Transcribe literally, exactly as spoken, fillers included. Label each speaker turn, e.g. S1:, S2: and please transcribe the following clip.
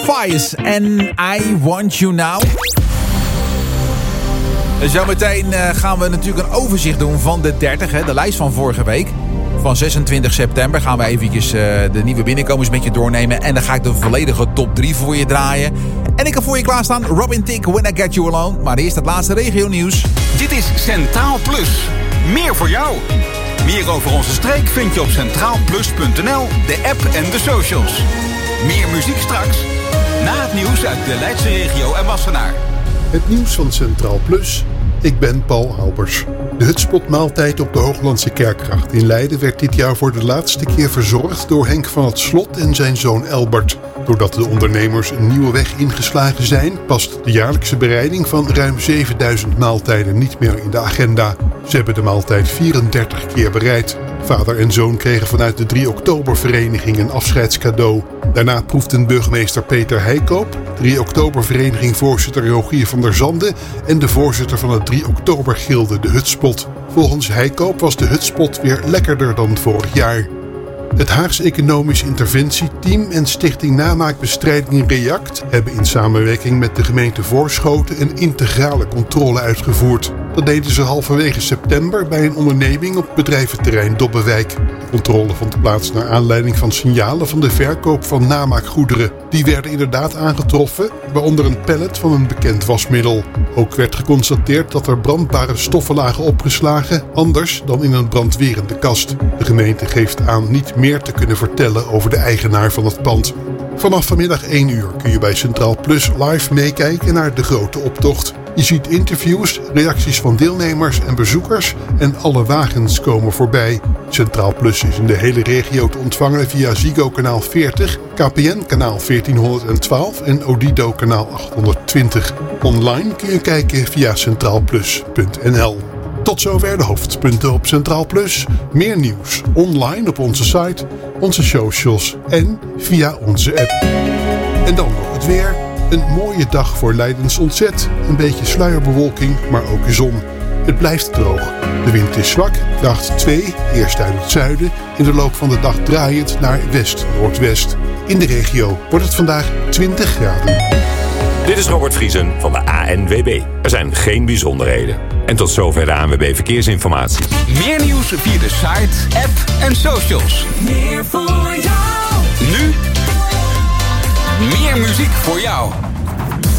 S1: Fires en I Want You Now. Zometeen uh, gaan we natuurlijk een overzicht doen van de dertig, hè, de lijst van vorige week. Van zesentwintig september gaan we eventjes uh, de nieuwe binnenkomers met je doornemen. En dan ga ik de volledige top drie voor je draaien. En ik heb voor je klaarstaan Robin Thicke, When I Get You Alone. Maar eerst het laatste regio nieuws.
S2: Dit is Centraal Plus. Meer voor jou. Meer over onze streek vind je op centraal plus punt n l, de app en de socials. Meer muziek straks. Na het nieuws uit de Leidse regio en Wassenaar.
S3: Het nieuws van Centraal Plus. Ik ben Paul Halbers. De hutspotmaaltijd op de Hooglandse Kerkgracht in Leiden werd dit jaar voor de laatste keer verzorgd door Henk van het Slot en zijn zoon Elbert. Doordat de ondernemers een nieuwe weg ingeslagen zijn, past de jaarlijkse bereiding van ruim zevenduizend maaltijden niet meer in de agenda. Ze hebben de maaltijd vierendertig keer bereid. Vader en zoon kregen vanuit de drie oktober-vereniging een afscheidscadeau. Daarna proefden burgemeester Peter Heikoop, drie oktober-vereniging voorzitter Rogier van der Zanden en de voorzitter van het drie oktober-gilde de Hutspot. Volgens Heikoop was de Hutspot weer lekkerder dan vorig jaar. Het Haags Economisch Interventieteam en Stichting Namaakbestrijding React hebben in samenwerking met de gemeente Voorschoten een integrale controle uitgevoerd. Dat deden ze halverwege september bij een onderneming op bedrijventerrein Dobbewijk. De controle vond plaats naar aanleiding van signalen van de verkoop van namaakgoederen. Die werden inderdaad aangetroffen, waaronder een pallet van een bekend wasmiddel. Ook werd geconstateerd dat er brandbare stoffen lagen opgeslagen, anders dan in een brandwerende kast. De gemeente geeft aan niet meer te kunnen vertellen over de eigenaar van het pand. Vanaf vanmiddag één uur kun je bij Centraal Plus live meekijken naar de grote optocht. Je ziet interviews, reacties van deelnemers en bezoekers en alle wagens komen voorbij. Centraal Plus is in de hele regio te ontvangen via Ziggo kanaal veertig, K P N kanaal veertienhonderdtwaalf en Odido kanaal achthonderdtwintig. Online kun je kijken via centraal plus punt n l. Tot zover de hoofdpunten op Centraal Plus. Meer nieuws online op onze site, onze socials en via onze app. En dan nog het weer. Een mooie dag voor Leidens ontzet. Een beetje sluierbewolking, maar ook zon. Het blijft droog. De wind is zwak, kracht twee, eerst uit het zuiden. In de loop van de dag draaiend naar west-noordwest. In de regio wordt het vandaag twintig graden.
S4: Dit is Robert Vriesen van de A N W B. Er zijn geen bijzonderheden. En tot zover de A N W B Verkeersinformatie.
S2: Meer nieuws via de site, app en socials.
S5: Meer voor jou.
S2: Nu meer muziek voor jou.